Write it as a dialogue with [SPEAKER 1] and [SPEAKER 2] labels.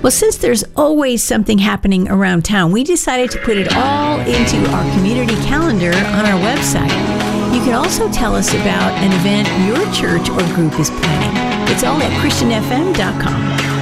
[SPEAKER 1] Well, since there's always something happening around town, we decided to put it all into our community calendar on our website. You can also tell us about an event your church or group is planning. It's all at ChristianFM.com.